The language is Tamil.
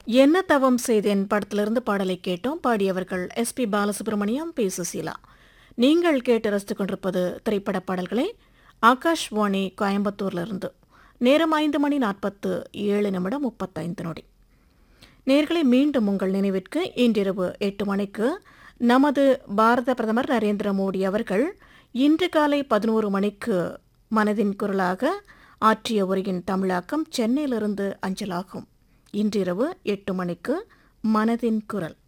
என்ன தவம் செய்தேன் படத்திலிருந்து பாடலை கேட்டோம். பாடியவர்கள் எஸ்பி பாலசுப்ரமணியம், பி சுசீலா. நீங்கள் கேட்டு ரசித்துக் கொண்டிருப்பது திரைப்பட பாடல்களை ஆகாஷ்வாணி கோயம்புத்தூர்லிருந்து. நேரம் 5:47:35. நேர்களை மீண்டும் உங்கள் நினைவிற்கு இன்றிரவு 8 மணிக்கு நமது பாரத பிரதமர் நரேந்திர மோடி அவர்கள் இன்று காலை 11 மணிக்கு மனதின் குரலாக ஆற்றிய உரையின் தமிழாக்கம் சென்னையிலிருந்து அஞ்சலாகும். இன்றிரவு 8 மணிக்கு மனதின் குரல்.